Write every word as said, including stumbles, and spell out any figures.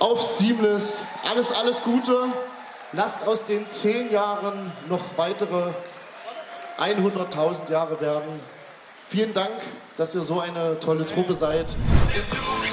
auf Seamless. Alles, alles Gute. Lasst aus den zehn Jahren noch weitere hunderttausend Jahre werden. Vielen Dank, dass ihr so eine tolle Truppe seid.